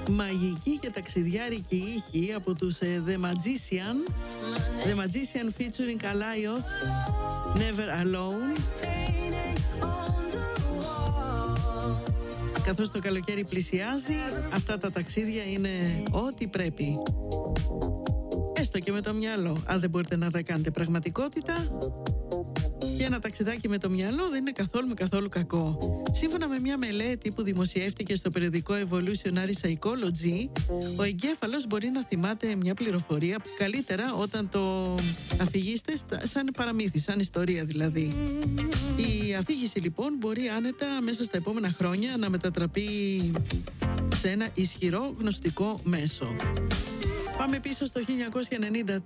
Μαγική και ταξιδιάρικη ήχη από τους The Magician. The Magician featuring Alioth, Never Alone. Καθώς το καλοκαίρι πλησιάζει, αυτά τα ταξίδια είναι ό,τι πρέπει. Έστω και με το μυαλό, αν δεν μπορείτε να τα κάνετε πραγματικότητα. Και ένα ταξιδάκι με το μυαλό δεν είναι καθόλου κακό. Σύμφωνα με μια μελέτη που δημοσιεύτηκε στο περιοδικό Evolutionary Psychology, ο εγκέφαλος μπορεί να θυμάται μια πληροφορία καλύτερα όταν το αφηγείστε σαν παραμύθι, σαν ιστορία δηλαδή. Η αφήγηση λοιπόν μπορεί άνετα μέσα στα επόμενα χρόνια να μετατραπεί σε ένα ισχυρό γνωστικό μέσο. Πάμε πίσω στο